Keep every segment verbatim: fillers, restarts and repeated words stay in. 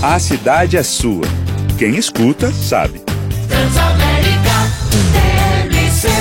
A cidade é sua. Quem escuta, sabe. Transamérica T M C.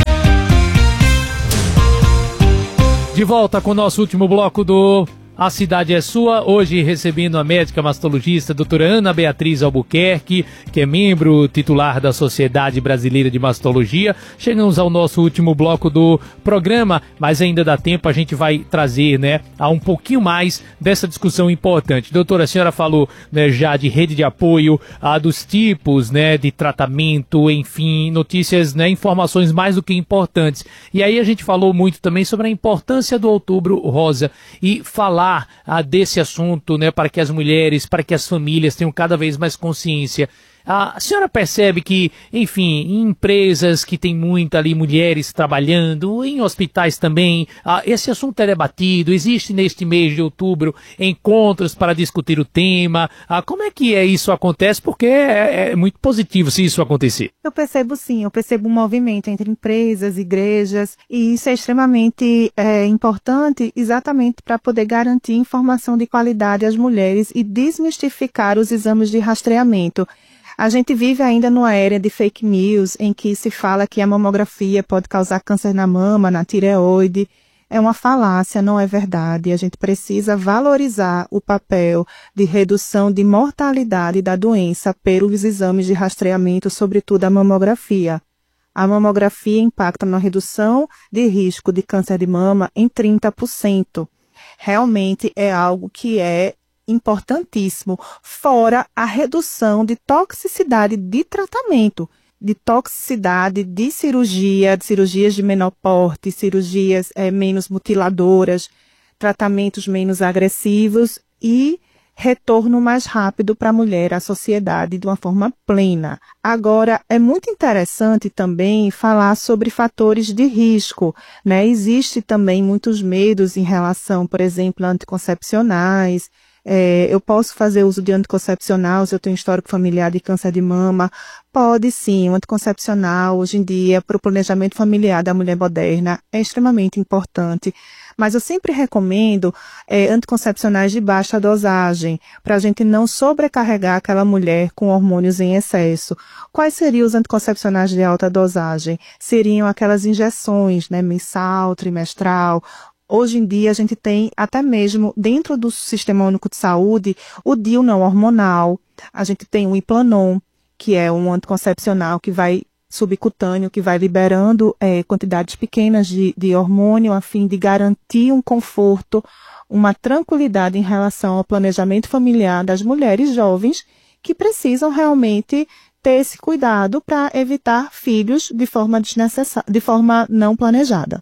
De volta com o nosso último bloco do A Cidade é Sua, hoje recebendo a médica mastologista doutora Ana Beatriz Albuquerque, que é membro titular da Sociedade Brasileira de Mastologia. Chegamos ao nosso último bloco do programa, mas ainda dá tempo, a gente vai trazer, né, a um pouquinho mais dessa discussão importante. Doutora, a senhora falou, né, já de rede de apoio, a dos tipos, né, de tratamento, enfim, notícias, né, informações mais do que importantes. E aí a gente falou muito também sobre a importância do Outubro Rosa e falar Ah, desse assunto, né, para que as mulheres, para que as famílias tenham cada vez mais consciência. Ah, a senhora percebe que, enfim, em empresas que tem muita ali mulheres trabalhando, em hospitais também, ah, esse assunto é debatido, existe neste mês de outubro encontros para discutir o tema. Ah, como é que é isso acontece? Porque é, é muito positivo se isso acontecer. Eu percebo sim, eu percebo um movimento entre empresas, igrejas, e isso é extremamente é, importante exatamente para poder garantir informação de qualidade às mulheres e desmistificar os exames de rastreamento. A gente vive ainda numa era de fake news, em que se fala que a mamografia pode causar câncer na mama, na tireoide. É uma falácia, não é verdade. A gente precisa valorizar o papel de redução de mortalidade da doença pelos exames de rastreamento, sobretudo a mamografia. A mamografia impacta na redução de risco de câncer de mama em trinta por cento. Realmente é algo que é importantíssimo, fora a redução de toxicidade de tratamento, de toxicidade de cirurgia, de cirurgias de menor porte, cirurgias é, menos mutiladoras, tratamentos menos agressivos e retorno mais rápido para a mulher à sociedade de uma forma plena. Agora, é muito interessante também falar sobre fatores de risco, né? Existe também muitos medos em relação, por exemplo, a anticoncepcionais. É, eu posso fazer uso de anticoncepcional se eu tenho histórico familiar de câncer de mama? Pode sim, o anticoncepcional hoje em dia para o planejamento familiar da mulher moderna é extremamente importante, mas eu sempre recomendo é, anticoncepcionais de baixa dosagem, para a gente não sobrecarregar aquela mulher com hormônios em excesso. Quais seriam os anticoncepcionais de alta dosagem? Seriam aquelas injeções, né, mensal, trimestral. Hoje em dia a gente tem até mesmo dentro do Sistema Único de Saúde o D I U não hormonal, a gente tem o Implanon, que é um anticoncepcional que vai subcutâneo, que vai liberando é, quantidades pequenas de, de hormônio a fim de garantir um conforto, uma tranquilidade em relação ao planejamento familiar das mulheres jovens que precisam realmente ter esse cuidado para evitar filhos de forma desnecessária, de forma não planejada.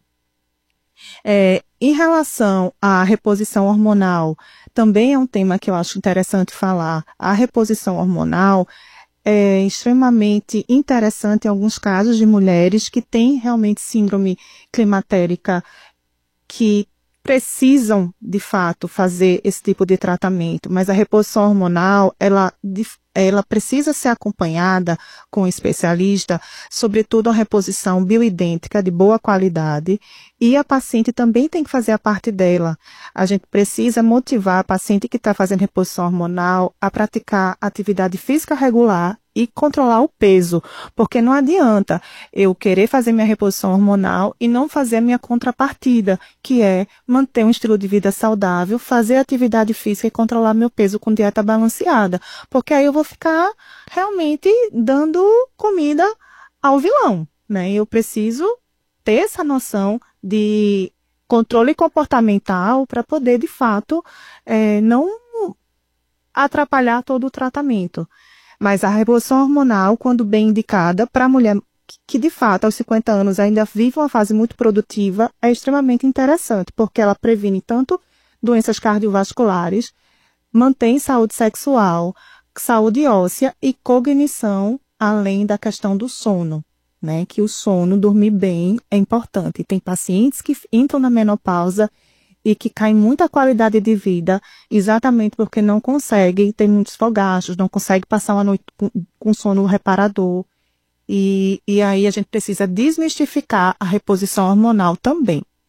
É, em relação à reposição hormonal, também é um tema que eu acho interessante falar. A reposição hormonal é extremamente interessante em alguns casos de mulheres que têm realmente síndrome climatérica, que precisam, de fato, fazer esse tipo de tratamento, mas a reposição hormonal, ela, ela precisa ser acompanhada com um especialista, sobretudo a reposição bioidêntica de boa qualidade, e a paciente também tem que fazer a parte dela. A gente precisa motivar a paciente que está fazendo reposição hormonal a praticar atividade física regular e controlar o peso, porque não adianta eu querer fazer minha reposição hormonal e não fazer a minha contrapartida, que é manter um estilo de vida saudável, fazer atividade física e controlar meu peso com dieta balanceada, porque aí eu vou ficar realmente dando comida ao vilão, né? Eu preciso ter essa noção de controle comportamental para poder, de fato, é, não atrapalhar todo o tratamento. Mas a reposição hormonal, quando bem indicada para a mulher que, de fato, aos cinquenta anos ainda vive uma fase muito produtiva, é extremamente interessante, porque ela previne tanto doenças cardiovasculares, mantém saúde sexual, saúde óssea e cognição, além da questão do sono, né? Que o sono, dormir bem, é importante. Tem pacientes que entram na menopausa e que caem muita qualidade de vida, exatamente porque não conseguem ter muitos fogachos, não conseguem passar uma noite com, com sono reparador. E, e aí a gente precisa desmistificar a reposição hormonal também,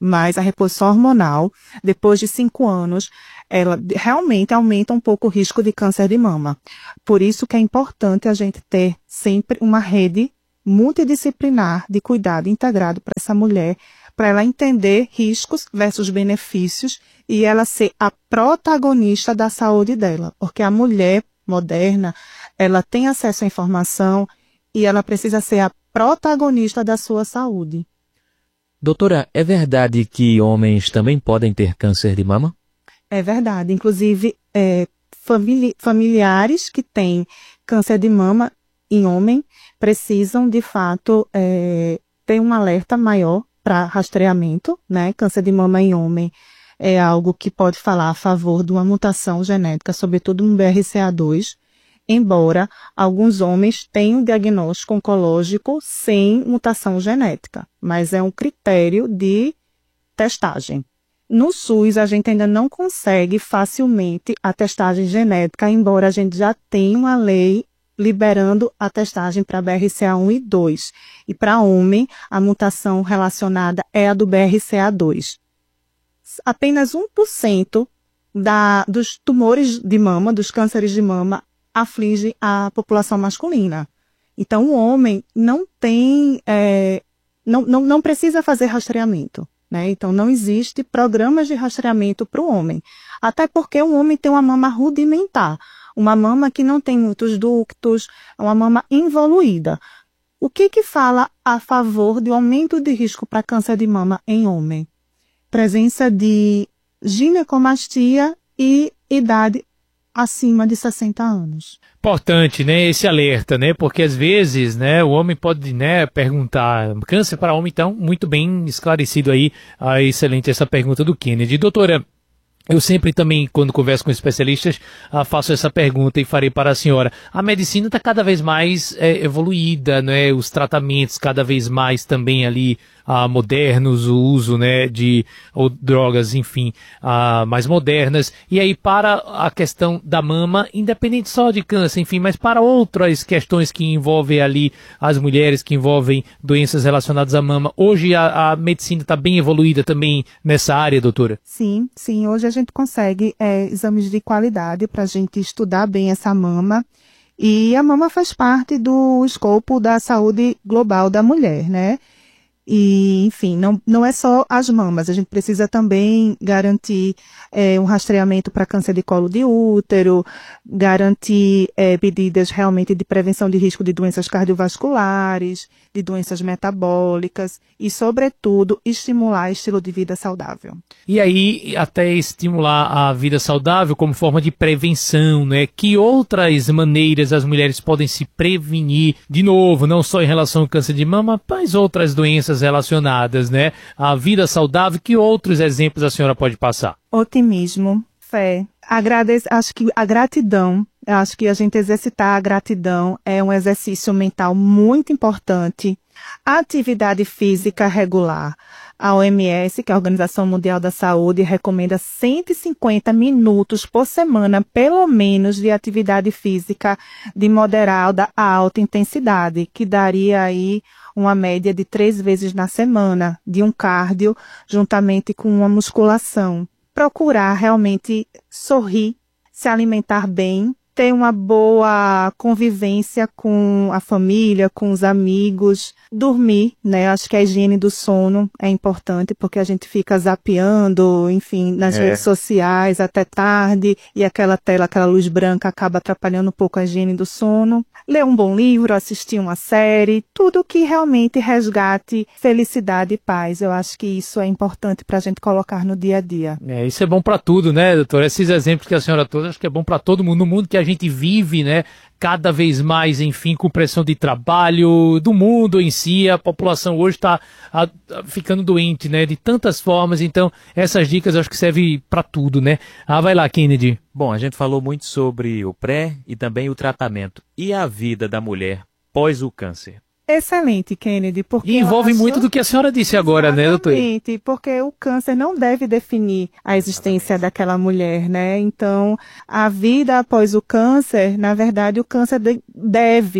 mas a reposição hormonal, depois de cinco anos, ela realmente aumenta um pouco o risco de câncer de mama. Por isso que é importante a gente ter sempre uma rede multidisciplinar de cuidado integrado para essa mulher, para ela entender riscos versus benefícios e ela ser a protagonista da saúde dela. Porque a mulher moderna, ela tem acesso à informação e ela precisa ser a protagonista da sua saúde. Doutora, é verdade que homens também podem ter câncer de mama? É verdade. Inclusive, é, famili- familiares que têm câncer de mama em homem precisam, de fato, é, ter um alerta maior para rastreamento, né? Câncer de mama em homem é algo que pode falar a favor de uma mutação genética, sobretudo no B R C A dois, embora alguns homens tenham diagnóstico oncológico sem mutação genética, mas é um critério de testagem. No SUS, a gente ainda não consegue facilmente a testagem genética, embora a gente já tenha uma lei liberando a testagem para B R C A um e dois. E para homem, a mutação relacionada é a do B R C A dois. Apenas um por cento da, dos tumores de mama, dos cânceres de mama, aflige a população masculina. Então, o homem não tem, é, não, não, não precisa fazer rastreamento, né? Então, não existe programas de rastreamento para o homem. Até porque o homem tem uma mama rudimentar, uma mama que não tem muitos ductos, uma mama involuída. O que que fala a favor do aumento de risco para câncer de mama em homem? Presença de ginecomastia e idade acima de sessenta anos. Importante, né, esse alerta, né, porque às vezes, né, o homem pode, né, perguntar, câncer para homem, então, muito bem esclarecido aí, ah, excelente essa pergunta do Kennedy. Doutora, eu sempre também, quando converso com especialistas, ah, faço essa pergunta e farei para a senhora. A medicina está cada vez mais é, evoluída, né? Os tratamentos cada vez mais também ali ah, modernos, o uso, né, de ou drogas, enfim, ah, mais modernas. E aí para a questão da mama, independente só de câncer, enfim, mas para outras questões que envolvem ali as mulheres, que envolvem doenças relacionadas à mama. Hoje a, a medicina está bem evoluída também nessa área, doutora? Sim, sim. Hoje a gente consegue é, exames de qualidade para a gente estudar bem essa mama. E a mama faz parte do escopo da saúde global da mulher, né? E, enfim, não, não é só as mamas, a gente precisa também garantir é, um rastreamento para câncer de colo de útero, garantir é, medidas realmente de prevenção de risco de doenças cardiovasculares, de doenças metabólicas e, sobretudo, estimular estilo de vida saudável. E aí, até estimular a vida saudável como forma de prevenção, né? Que outras maneiras as mulheres podem se prevenir, de novo, não só em relação ao câncer de mama, mas outras doenças relacionadas, né? A vida saudável, que outros exemplos a senhora pode passar? Otimismo, fé, agradece, acho que a gratidão, acho que a gente exercitar a gratidão é um exercício mental muito importante. A atividade física regular. A O M S, que é a Organização Mundial da Saúde, recomenda cento e cinquenta minutos por semana, pelo menos, de atividade física de moderada a alta intensidade, que daria aí uma média de três vezes na semana, de um cardio, juntamente com uma musculação. Procurar realmente sorrir, se alimentar bem, ter uma boa convivência com a família, com os amigos, dormir, né? Acho que a higiene do sono é importante, porque a gente fica zapeando, enfim, nas É. redes sociais até tarde, e aquela tela, aquela luz branca acaba atrapalhando um pouco a higiene do sono. Ler um bom livro, assistir uma série, tudo que realmente resgate felicidade e paz. Eu acho que isso é importante para a gente colocar no dia a dia. É, isso é bom para tudo, né, doutora? Esses exemplos que a senhora trouxe, acho que é bom para todo mundo, no mundo que a gente vive, né, cada vez mais, enfim, com pressão de trabalho, do mundo em si, a população hoje está ficando doente, né, de tantas formas, então essas dicas eu acho que servem para tudo, né? Ah, vai lá, Kennedy. Bom, a gente falou muito sobre o pré e também o tratamento. E a vida da mulher pós o câncer? Excelente, Kennedy, porque E envolve eu acho- muito do que a senhora disse agora, né, doutora? Exatamente, porque o câncer não deve definir a existência daquela mulher, né? Então, a vida após o câncer, na verdade, o câncer de- deve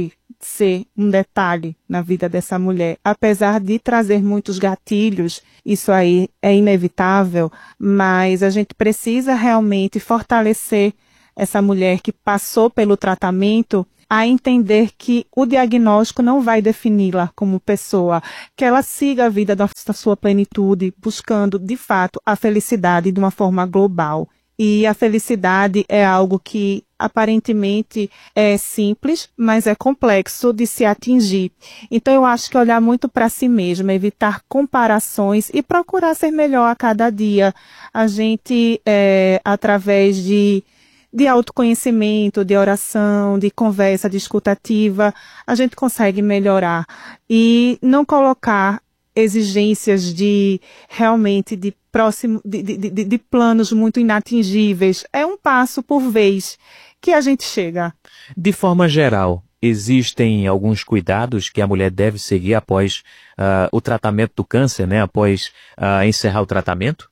ser um detalhe na vida dessa mulher. Apesar de trazer muitos gatilhos, isso aí é inevitável, mas a gente precisa realmente fortalecer essa mulher que passou pelo tratamento a entender que o diagnóstico não vai defini-la como pessoa, que ela siga a vida da sua plenitude, buscando, de fato, a felicidade de uma forma global. E a felicidade é algo que aparentemente é simples, mas é complexo de se atingir. Então eu acho que olhar muito para si mesma, evitar comparações e procurar ser melhor a cada dia. A gente, é, através de, de autoconhecimento, de oração, de conversa, de escutativa, a gente consegue melhorar. E não colocar exigências de realmente de próximo de, de, de, de planos muito inatingíveis. É um passo por vez que a gente chega. De forma geral, existem alguns cuidados que a mulher deve seguir após uh, o tratamento do câncer, né? Após uh, encerrar o tratamento?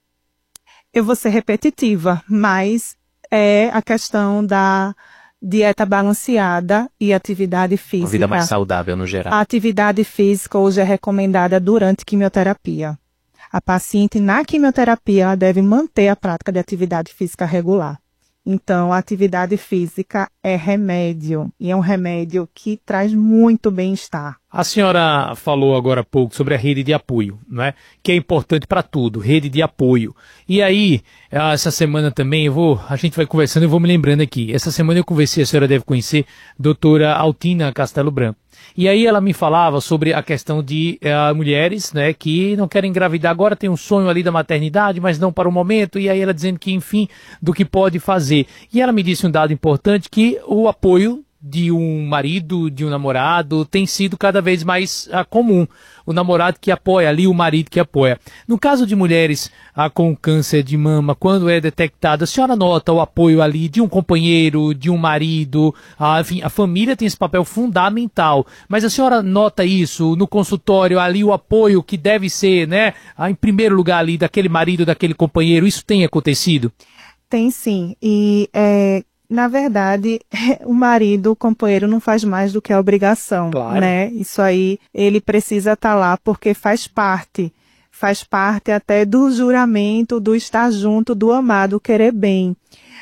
Eu vou ser repetitiva, mas é a questão da dieta balanceada e atividade física. Uma vida mais saudável no geral. A atividade física hoje é recomendada durante quimioterapia. A paciente na quimioterapia ela deve manter a prática de atividade física regular. Então, a atividade física é remédio, e é um remédio que traz muito bem-estar. A senhora falou agora há pouco sobre a rede de apoio, não é? Que é importante para tudo, rede de apoio. E aí, essa semana também, eu vou, a gente vai conversando, eu vou me lembrando aqui. Essa semana eu conversei, a senhora deve conhecer, doutora Altina Castelo Branco. E aí ela me falava sobre a questão de uh, mulheres, né, que não querem engravidar agora, tem um sonho ali da maternidade, mas não para o momento, e aí ela dizendo que, enfim, do que pode fazer. E ela me disse um dado importante, que o apoio de um marido, de um namorado, tem sido cada vez mais uh, comum. O namorado que apoia ali, o marido que apoia. No caso de mulheres uh, com câncer de mama, quando é detectado, a senhora nota o apoio ali de um companheiro, de um marido, uh, enfim, a família tem esse papel fundamental. Mas a senhora nota isso no consultório, ali o apoio que deve ser, né, uh, em primeiro lugar ali, daquele marido, daquele companheiro, isso tem acontecido? Tem sim, e é... Na verdade, o marido, o companheiro, não faz mais do que a obrigação, claro, né? Isso aí, ele precisa estar lá porque faz parte, faz parte até do juramento, do estar junto, do amado, querer bem.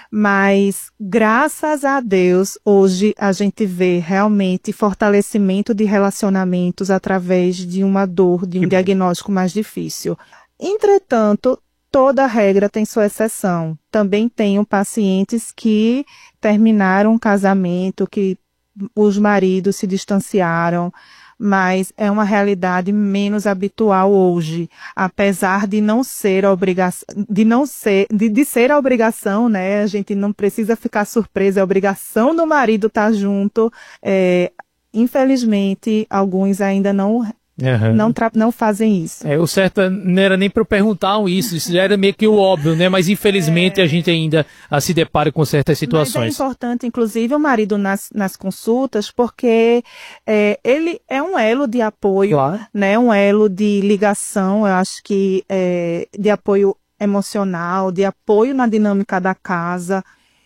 Mas, graças a Deus, hoje a gente vê realmente fortalecimento de relacionamentos através de uma dor, de um que diagnóstico mais difícil. Entretanto, toda regra tem sua exceção. Também tenho pacientes que terminaram um casamento, que os maridos se distanciaram, mas é uma realidade menos habitual hoje, apesar de não ser a obrigação, de não ser, de, de ser a obrigação, né? A gente não precisa ficar surpresa, é a obrigação do marido estar junto. É, infelizmente, alguns ainda não Uhum. Não, tra- não fazem isso. É, o certo não era nem para eu perguntar isso, isso já era meio que o óbvio, né? Mas infelizmente é. a gente ainda a, se depara com certas situações. Mas é importante, inclusive, o marido nas, nas consultas, porque é, ele é um elo de apoio, claro, né? Um elo de ligação, eu acho que é, de apoio emocional, de apoio na dinâmica da casa.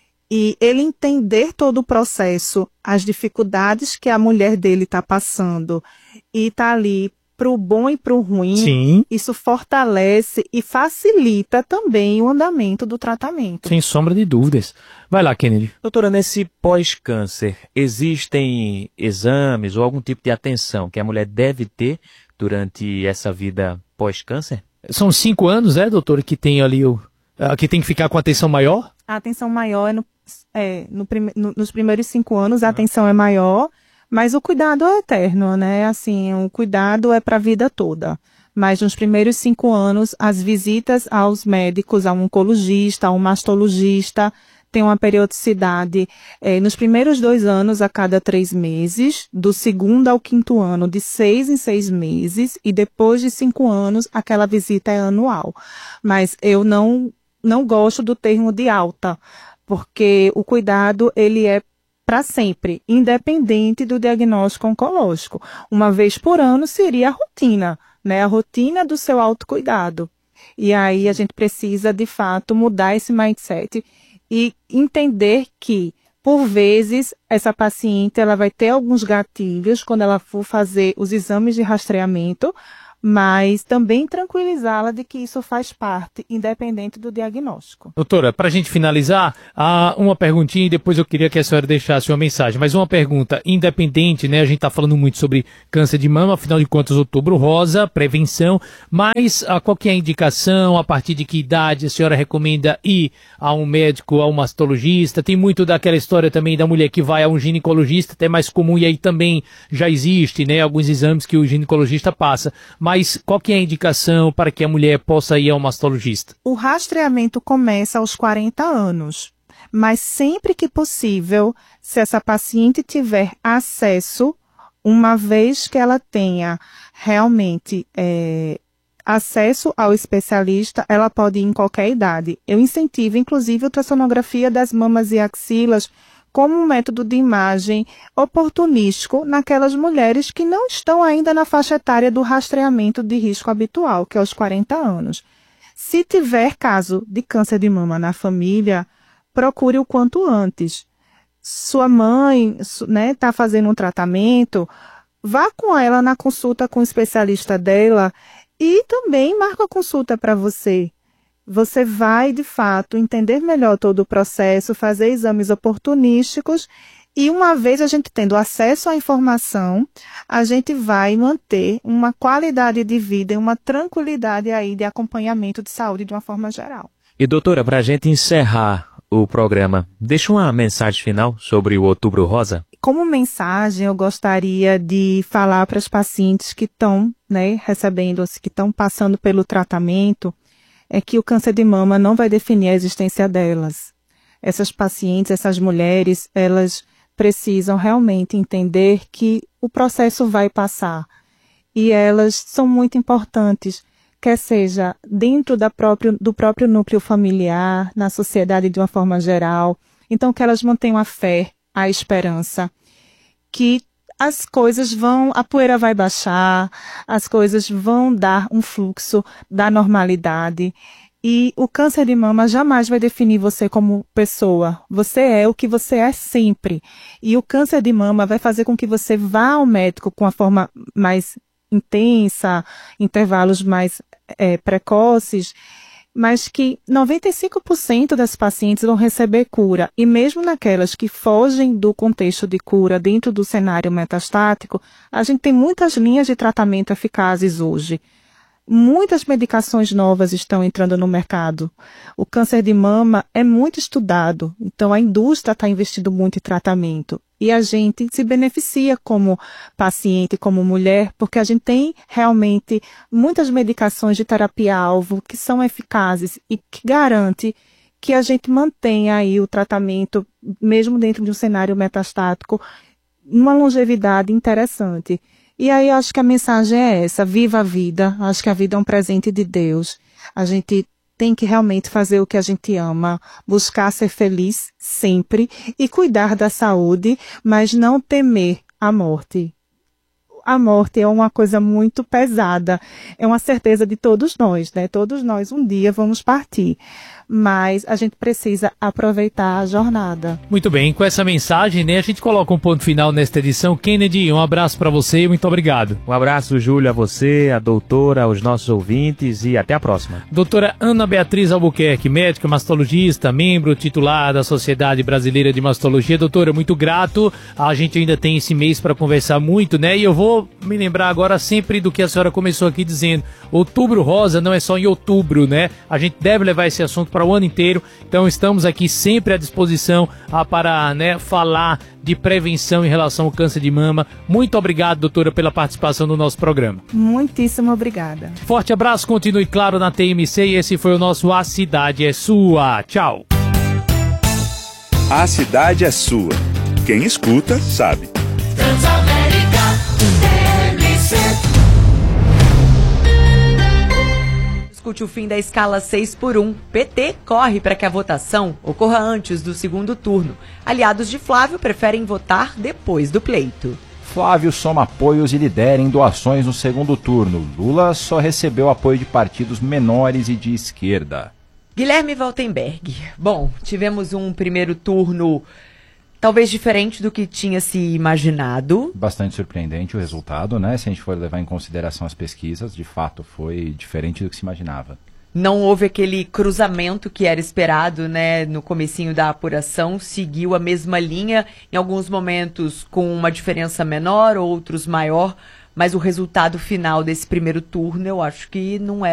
E ele entender todo o processo, as dificuldades que a mulher dele está passando, e está ali para o bom e para o ruim, sim, isso fortalece e facilita também o andamento do tratamento. Sem sombra de dúvidas. Vai lá, Kennedy. Doutora, nesse pós-câncer, existem exames ou algum tipo de atenção que a mulher deve ter durante essa vida pós-câncer? São cinco anos, é, doutora, que tem ali o... que tem que ficar com atenção maior? A atenção maior é, no, é no prime, no, nos primeiros cinco anos a atenção é maior, mas o cuidado é eterno, né? Assim, o cuidado é para a vida toda. Mas nos primeiros cinco anos, as visitas aos médicos, a um oncologista, a um mastologista, tem uma periodicidade é, nos primeiros dois anos a cada três meses, do segundo ao quinto ano de seis em seis meses, e depois de cinco anos aquela visita é anual. Mas eu não não gosto do termo de alta, porque o cuidado ele é para sempre, independente do diagnóstico oncológico. Uma vez por ano seria a rotina, né? A rotina do seu autocuidado. E aí a gente precisa, de fato, mudar esse mindset e entender que Por vezes, essa paciente ela vai ter alguns gatilhos quando ela for fazer os exames de rastreamento, mas também tranquilizá-la de que isso faz parte, independente do diagnóstico. Doutora, para a gente finalizar, há uma perguntinha e depois eu queria que a senhora deixasse uma mensagem, mas uma pergunta independente, né? A gente está falando muito sobre câncer de mama, afinal de contas, Outubro Rosa, prevenção, mas a qualquer indicação, a partir de que idade a senhora recomenda ir a um médico, a um mastologista? Tem muito daquela história também da mulher que vai a um ginecologista, até mais comum, e aí também já existe, né? Alguns exames que o ginecologista passa, mas Mas qual que é a indicação para que a mulher possa ir ao mastologista? O rastreamento começa aos quarenta anos, mas sempre que possível, se essa paciente tiver acesso, uma vez que ela tenha realmente é, acesso ao especialista, ela pode ir em qualquer idade. Eu incentivo, inclusive, a ultrassonografia das mamas e axilas como um método de imagem oportunístico naquelas mulheres que não estão ainda na faixa etária do rastreamento de risco habitual, que é os quarenta anos. Se tiver caso de câncer de mama na família, procure o quanto antes. Sua mãe, né, está fazendo um tratamento, vá com ela na consulta com o especialista dela e também marca a consulta para você. Você vai, de fato, entender melhor todo o processo, fazer exames oportunísticos e, uma vez a gente tendo acesso à informação, a gente vai manter uma qualidade de vida e uma tranquilidade aí de acompanhamento de saúde de uma forma geral. E, doutora, para a gente encerrar o programa, deixa uma mensagem final sobre o Outubro Rosa. Como mensagem, eu gostaria de falar para as pacientes que estão, né, recebendo, que estão passando pelo tratamento, é que o câncer de mama não vai definir a existência delas. Essas pacientes, essas mulheres, elas precisam realmente entender que o processo vai passar. E elas são muito importantes, quer seja dentro da próprio, do próprio núcleo familiar, na sociedade de uma forma geral. Então, que elas mantenham a fé, a esperança, que as coisas vão, a poeira vai baixar, as coisas vão dar um fluxo da normalidade e o câncer de mama jamais vai definir você como pessoa. Você é o que você é sempre. E o câncer de mama vai fazer com que você vá ao médico com a forma mais intensa, intervalos mais é, precoces, mas que noventa e cinco por cento das pacientes vão receber cura. E mesmo naquelas que fogem do contexto de cura dentro do cenário metastático, a gente tem muitas linhas de tratamento eficazes hoje. Muitas medicações novas estão entrando no mercado. O câncer de mama é muito estudado, então a indústria está investindo muito em tratamento. E a gente se beneficia como paciente, como mulher, porque a gente tem realmente muitas medicações de terapia-alvo que são eficazes e que garante que a gente mantenha aí o tratamento, mesmo dentro de um cenário metastático, numa longevidade interessante. E aí eu acho que a mensagem é essa, viva a vida, acho que a vida é um presente de Deus. A gente tem que realmente fazer o que a gente ama, buscar ser feliz sempre e cuidar da saúde, mas não temer a morte. A morte é uma coisa muito pesada, é uma certeza de todos nós, né? Todos nós um dia vamos partir, mas a gente precisa aproveitar a jornada. Muito bem, com essa mensagem, né, a gente coloca um ponto final nesta edição. Kennedy, um abraço para você e muito obrigado. Um abraço, Júlio, a você, a doutora, aos nossos ouvintes e até a próxima. Doutora Ana Beatriz Albuquerque, médica mastologista, membro titular da Sociedade Brasileira de Mastologia. Doutora, muito grato. A gente ainda tem esse mês para conversar muito, né? E eu vou me lembrar agora sempre do que a senhora começou aqui dizendo. Outubro Rosa não é só em outubro, né? A gente deve levar esse assunto para o ano inteiro. Então estamos aqui sempre à disposição a, para, né, falar de prevenção em relação ao câncer de mama. Muito obrigado, doutora, pela participação no nosso programa. Muitíssimo obrigada. Forte abraço, continue claro na T M C e esse foi o nosso A Cidade é Sua. Tchau. A cidade é sua. Quem escuta, sabe. Transamérica T M C. Discute o fim da escala seis por um. P T corre para que a votação ocorra antes do segundo turno. Aliados de Flávio preferem votar depois do pleito. Flávio soma apoios e lidera em doações no segundo turno. Lula só recebeu apoio de partidos menores e de esquerda. Guilherme Valtenberg. Bom, tivemos um primeiro turno talvez diferente do que tinha se imaginado. Bastante surpreendente o resultado, né? Se a gente for levar em consideração as pesquisas, de fato foi diferente do que se imaginava. Não houve aquele cruzamento que era esperado, né, no comecinho da apuração, seguiu a mesma linha, em alguns momentos com uma diferença menor, outros maior, mas o resultado final desse primeiro turno eu acho que não é